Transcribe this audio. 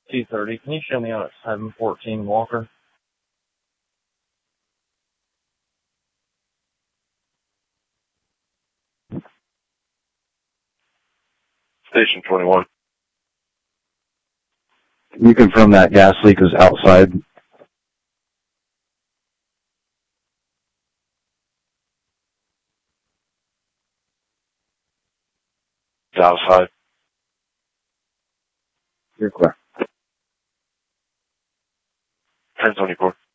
230. Can you show me out at 714 Walker? Station 21. Can you confirm that gas leak was outside? It's outside. You're clear. 1024.